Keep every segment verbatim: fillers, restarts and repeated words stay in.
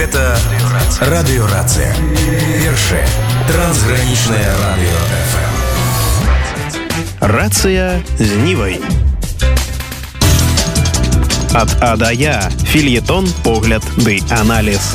Гэта радыёрацыя. Першае трансгранічнае радыё эф эм. Рацыя з Нівай. Ад А да Я. Фельетон, погляд ды аналіз.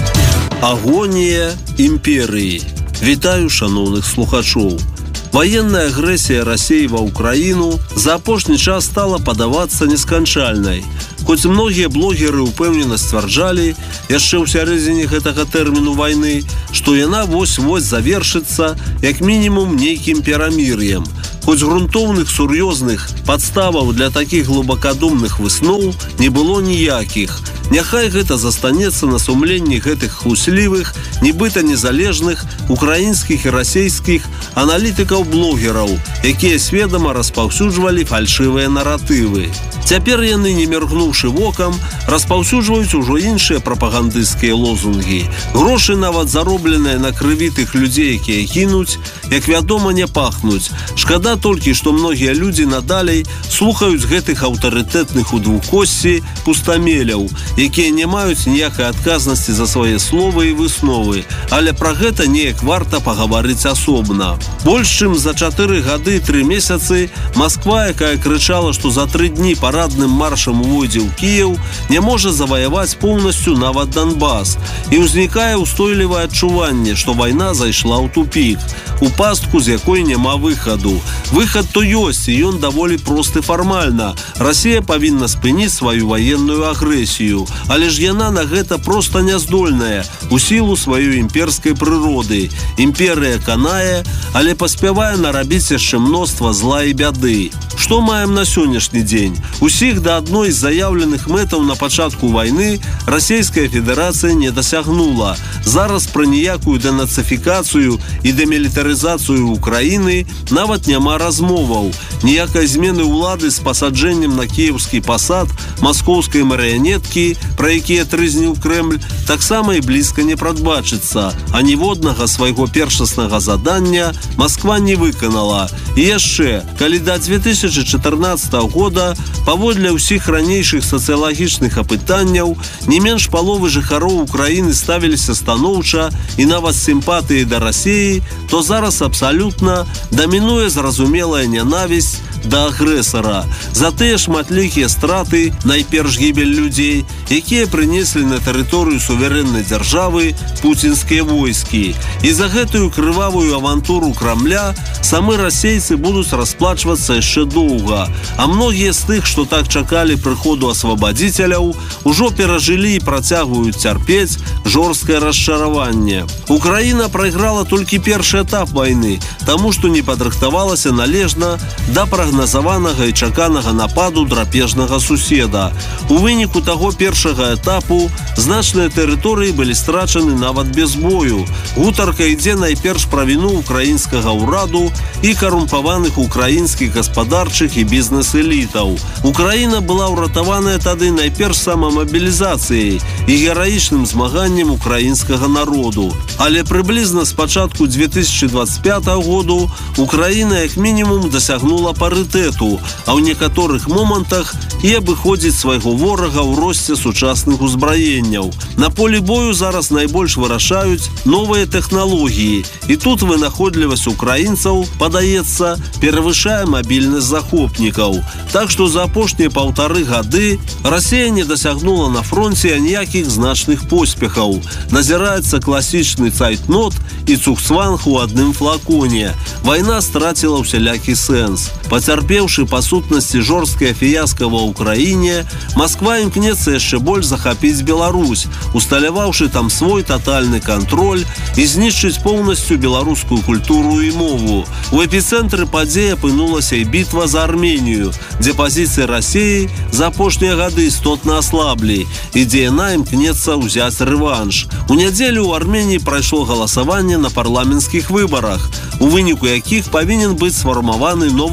Агонія імперыі. Вітаю шаноўных слухачоў. Ваенная агрэсія Расіі ва ўкраіну за апошні час стала падавацца несканчальнай. Хоць многія блогеры ўпэўнена сцвярджалі яшчэ ў сярэдзіне гэтага тэрміну вайны, што яна вось-вось завершыцца як мінімум нейкім перамір'ем. Хоць грунтоўных сур'ёзных падставаў для такіх глыбакадумных высноў не было ніякіх. Няхай гэта застанецца на сумленні гэтых хлуслівых, нібыта незалежных украінскіх і расійскіх аналітыкаў-блогераў, якія сведама распаўсюджвалі фальшывыя наратывы. Цяпер яны, не міргнуўшы вокам, распаўсюджваюць ужо іншыя прапагандысцкія лозунгі. Грошы, нават заробленыя на крыві тых людзей, якія гінуць, як вядома, не пахнуць. Шкада толькі, што многія людзі надалей слухаюць гэтых аўтарытэтных у двухкосці пустамеляў, якія не маюць ніякай адказнасці за свае словы і высновы, але пра гэта неяк варта пагаварыць асобна. Больш чым за чатыры гады і тры месяцы Масква, якая крычала, што за тры дні парадным маршам увойдзе ў Кіеў, не можа заваяваць поўнасцю нават Донбас. І ўзнікае ўстойлівае адчуванне, што вайна зайшла ў тупік, у пастку, з якой няма выхаду. Выхад то ёсць, і ён даволі просты фармальна. Расія павінна спыніць сваю ваенную агрэсію, але ж яна на гэта проста няздольная у сілу сваёй імперскай прыроды. Імперыя канае, але паспявае нарабіць яшчэ мноства зла і бяды. Што маем на сённяшні дзень? Усіх да адной з заяўленых мэтаў на пачатку вайны Расійская Федэрацыя не дасягнула. Зараз пра ніякую дэнацыфікацыю і дэмілітарызацыю Украіны нават няма размоваў. Ніякай змены ўлады з пасаджэннем на кіеўскі пасад маскоўскай марыянеткі, пра якія трызніў Крэмль, таксама і блізка не прадбачыцца. А ніводнага свайго першаснага задання Масква не выканала. І яшчэ, калі да дзве тысячы чатырнаццатага года паводле ўсіх ранейшых сацыялагічных апытанняў не менш паловы жыхароў Украіны ставіліся станоўча і нават з сімпатыяй да Расіі, то зараз абсалютна дамінуе зразумелая нянавісць да агрэсара за тыя шматлікія страты, найперш гібель людзей, якія прынеслі на тэрыторыю суверэннай дзяржавы пуцінскія войскі. І за гэтую крывавую авантуру Крамля самы расейцы будуць расплачвацца яшчэ доўга, а многія з тых, што так чакалі прыходу асвабадзіцеляў, ужо перажылі і працягваюць цярпець жорсткае расчараванне. Украіна прайграла толькі першы этап вайны, таму што не падрыхтавалася належна да прагназаванага і чаканага нападу драпежнага суседа. У выніку таго першага этапу значныя тэрыторыі былі страчаны нават без бою. Гутарка ідзе найперш пра віну украінскага ўраду і карумпаваных украінскіх гаспадарчых і бізнес-элітаў. Украіна была ўратаваная тады найперш самамабілізацыяй і гераічным змаганнем украінскага народу. Але прыблізна з пачатку дзве тысячы дваццаць пятага году Украіна як мінімум дасягнула парытэту, а ў некаторых момантах і абыходзіць свайго ворага ў росце сучасных узбраенняў. На полі бою зараз найбольш вырашаюць новыя тэхналогіі, і тут вынаходлівасць украінцаў, падаецца, перавышае мабільнасць захопнікаў. Так што за апошнія паўтары гады Расія не дасягнула на фронце ніякіх значных поспехаў. Назіраецца класічны цайтнот і цугцванг у адным флаконе. Вайна страціла ўсялякі сэнс. Пацярпеўшы па сутнасці жорсткае фіяска ва ўкраіне, Масква імкнецца яшчэ больш захапіць Беларусь, усталяваўшы там свой татальны кантроль і знішчыць поўнасцю беларускую культуру і мову. У эпіцэнтры падзей апынулася і бітва за Арменію, дзе пазіцыі Расіі за апошнія гады істотна аслаблі і дзе яна імкнецца ўзяць рэванш. У нядзелю ў Арменіі прайшло галасаванне на парламенцкіх выбарах, у выніку якіх павінен быць сфармаваны новы ўрад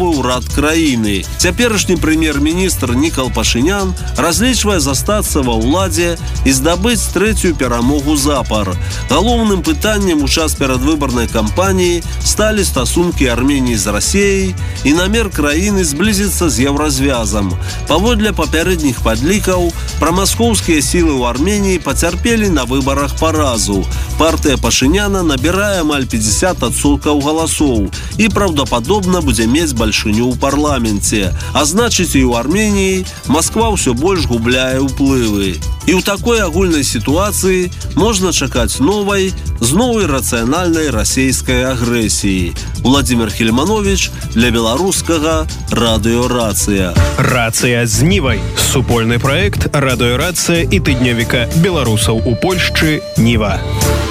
ад краіны. Цяперашні прэм'ер-міністр Нікал Пашынян разлічвае застацца ва ўладзе і здабыць трэцюю перамогу запар. Галоўным пытаннем у час перадвыбарнай кампаніі сталі стасункі Арменіі з Расіяй і намер краіны зблізіцца з еўразвязам. Паводле папярэдніх падлікаў, прамаскоўскія сілы ў Арменіі пацярпелі на выбарах паразу. Партыя Пашыняна набірае амаль пятьдесят адсоткаў галасоў і праўдападобна будзе мець бальшыню ў парламенце. А значыць, і ў Арменіі Масква ўсё больш губляе ўплывы. І ў такой агульнай сітуацыі можна чакаць новай, зноў ірацыянальнай расійскай агрэсіі. Владимир Хельманович для беларускага радыёрацыя. Рацыя з Нівай. Супольны праект радыёрацыя і тыднёвіка беларусаў у Польшчы Ніва.